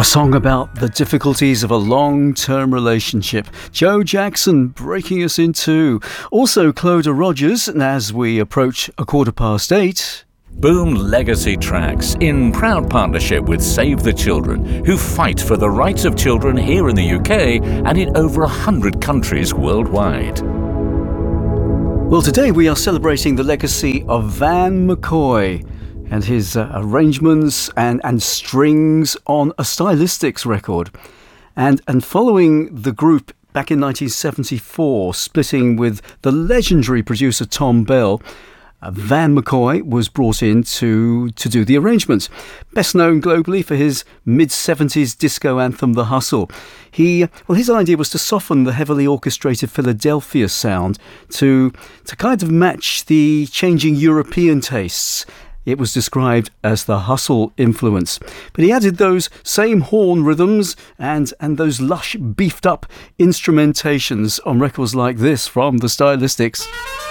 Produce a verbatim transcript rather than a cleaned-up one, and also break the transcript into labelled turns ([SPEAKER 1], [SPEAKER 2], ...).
[SPEAKER 1] A song about the difficulties of a long-term relationship. Joe Jackson breaking us in two. Also Clodagh Rogers, and as we approach a quarter past eight...
[SPEAKER 2] Boom Legacy Tracks, in proud partnership with Save the Children, who fight for the rights of children here in the U K and in over a hundred countries worldwide.
[SPEAKER 1] Well, today we are celebrating the legacy of Van McCoy and his uh, arrangements and, and strings on a Stylistics record. And, and following the group back in nineteen seventy-four, splitting with the legendary producer Thom Bell, uh, Van McCoy was brought in to, to do the arrangements. Best known globally for his mid-seventies disco anthem, The Hustle. He, well, his idea was to soften the heavily orchestrated Philadelphia sound to, to kind of match the changing European tastes. It was described as the hustle influence. But he added those same horn rhythms and, and those lush, beefed up instrumentations on records like this from the Stylistics.